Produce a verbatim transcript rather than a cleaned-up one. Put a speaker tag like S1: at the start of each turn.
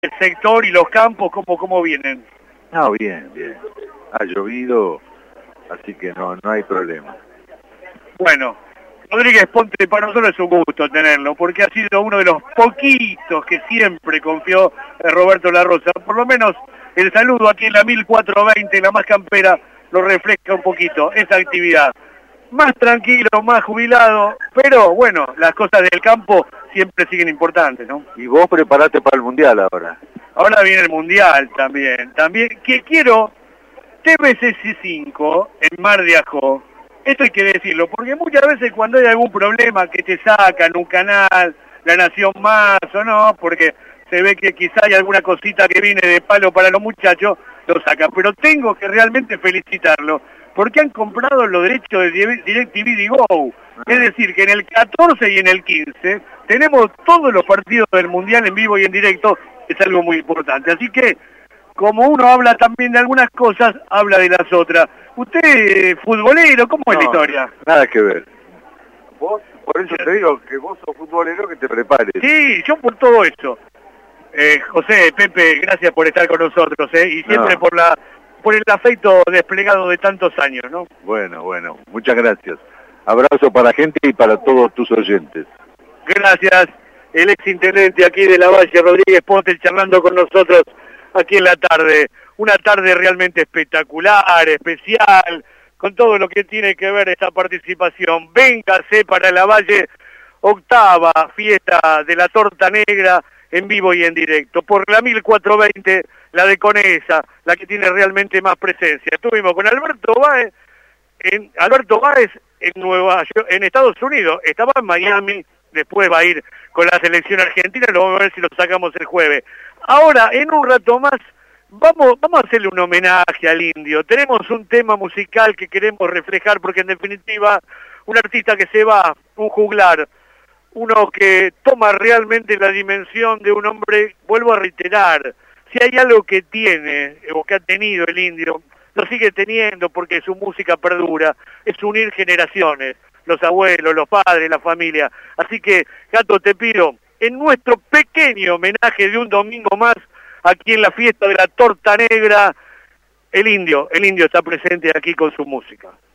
S1: el sector y los campos, ¿cómo, cómo vienen?
S2: No, bien, bien. Ha llovido, así que no, no hay problema.
S1: Bueno, Rodríguez Ponte, para nosotros es un gusto tenerlo, porque ha sido uno de los poquitos que siempre confió en Roberto La Rosa. Por lo menos el saludo aquí en la mil cuatrocientos veinte, la más campera, lo refresca un poquito, esa actividad. Más tranquilo, más jubilado, pero bueno, las cosas del campo siempre siguen importantes, ¿no?
S2: Y vos preparate para el Mundial ahora.
S1: Ahora viene el Mundial también, también, que quiero T V C cinco en Mar de Ajó. Esto hay que decirlo, porque muchas veces cuando hay algún problema que te sacan un canal, La Nación Más o no, porque se ve que quizá hay alguna cosita que viene de palo para los muchachos, lo sacan. Pero tengo que realmente felicitarlo, porque han comprado los derechos de DirecTV Go. Es decir, que en el catorce y en el quince tenemos todos los partidos del Mundial en vivo y en directo, es algo muy importante. Así que, como uno habla también de algunas cosas, habla de las otras. ¿Usted, futbolero, cómo es
S2: No,
S1: la historia?
S2: Nada que ver. Vos, por eso te digo que vos sos futbolero, que te prepares.
S1: Sí, yo por todo eso. Eh, José, Pepe, gracias por estar con nosotros, ¿eh? Y siempre
S2: No.
S1: por la por el afecto desplegado de tantos años, ¿no?
S2: Bueno, bueno, muchas gracias. Abrazo para la gente y para todos tus oyentes.
S1: Gracias, el ex intendente aquí de la Valle, Rodríguez Ponte, charlando con nosotros aquí en la tarde. Una tarde realmente espectacular, especial, con todo lo que tiene que ver esta participación. Véngase para la Valle, octava fiesta de la torta negra en vivo y en directo. Por la mil cuatrocientos veinte, la de Conesa, la que tiene realmente más presencia. Estuvimos con Alberto Báez, en, Alberto Báez en Nueva York, en Estados Unidos, estaba en Miami, después va a ir con la selección argentina, lo vamos a ver si lo sacamos el jueves. Ahora, en un rato más, vamos, vamos a hacerle un homenaje al Indio. Tenemos un tema musical que queremos reflejar, porque en definitiva, un artista que se va, un juglar, uno que toma realmente la dimensión de un hombre, vuelvo a reiterar, si hay algo que tiene, o que ha tenido el Indio, lo sigue teniendo porque su música perdura, es unir generaciones, los abuelos, los padres, la familia. Así que, Gato, te pido, en nuestro pequeño homenaje de un domingo más, aquí en la fiesta de la torta negra, el Indio, el Indio está presente aquí con su música.